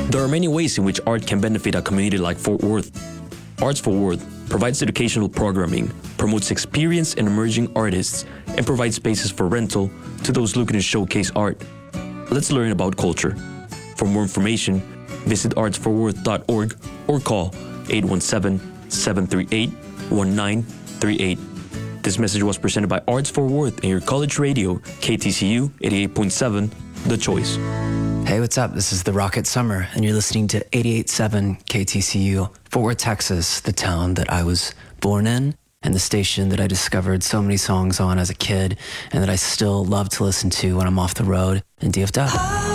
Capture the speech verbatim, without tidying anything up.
There are many ways in which art can benefit a community like Fort Worth. Arts Fort Worth provides educational programming, promotes experienced and emerging artists, and provides spaces for rental to those looking to showcase art. Let's learn about culture. For more information, visit arts fort worth dot org or call eight one seven, seven three eight, one nine three eight. This message was presented by Arts Fort Worth and your college radio, K T C U eighty-eight point seven, The Choice. Hey, what's up? This is The Rocket Summer, and you're listening to eighty-eight point seven K T C U, Fort Worth, Texas, the town that I was born in, and the station that I discovered so many songs on as a kid, and that I still love to listen to when I'm off the road in D F W.